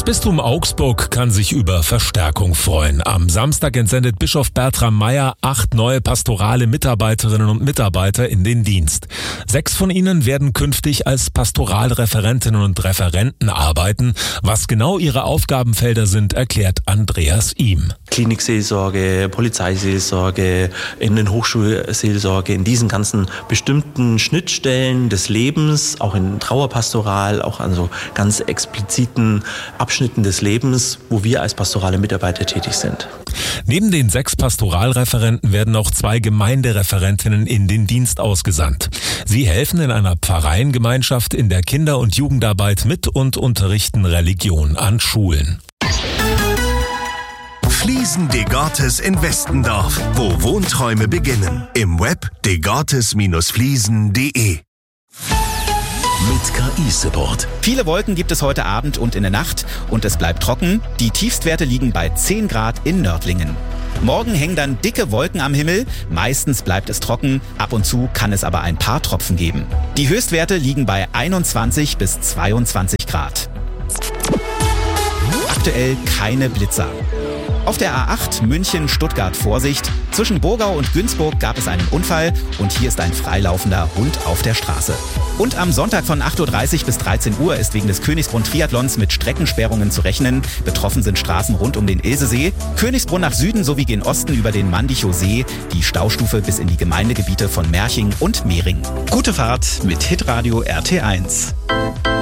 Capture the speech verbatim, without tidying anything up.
Das Bistum Augsburg kann sich über Verstärkung freuen. Am Samstag entsendet Bischof Bertram Meyer acht neue pastorale Mitarbeiterinnen und Mitarbeiter in den Dienst. Sechs von ihnen werden künftig als Pastoralreferentinnen und Referenten arbeiten. Was genau ihre Aufgabenfelder sind, erklärt Andreas Ihm. Klinikseelsorge, Polizeiseelsorge, in den Hochschulseelsorge, in diesen ganzen bestimmten Schnittstellen des Lebens, auch in Trauerpastoral, auch an so ganz expliziten Abschnitten des Lebens, wo wir als pastorale Mitarbeiter tätig sind. Neben den sechs Pastoralreferenten werden auch zwei Gemeindereferentinnen in den Dienst ausgesandt. Sie helfen in einer Pfarreiengemeinschaft in der Kinder- und Jugendarbeit mit und unterrichten Religion an Schulen. Fliesen Degartes in Westendorf, wo Wohnträume beginnen. Im Web degartes Fliesen punkt de. Mit K I-Support. Viele Wolken gibt es heute Abend und in der Nacht und es bleibt trocken. Die Tiefstwerte liegen bei zehn Grad in Nördlingen. Morgen hängen dann dicke Wolken am Himmel. Meistens bleibt es trocken. Ab und zu kann es aber ein paar Tropfen geben. Die Höchstwerte liegen bei einundzwanzig bis zweiundzwanzig Grad. Aktuell keine Blitzer. Auf der A acht München-Stuttgart Vorsicht. Zwischen Burgau und Günzburg gab es einen Unfall und hier ist ein freilaufender Hund auf der Straße. Und am Sonntag von acht Uhr dreißig bis dreizehn Uhr ist wegen des Königsbrunn-Triathlons mit Streckensperrungen zu rechnen. Betroffen sind Straßen rund um den Ilsesee, Königsbrunn nach Süden sowie gen Osten über den Mandichow See, die Staustufe bis in die Gemeindegebiete von Merching und Mehring. Gute Fahrt mit Hitradio R T eins.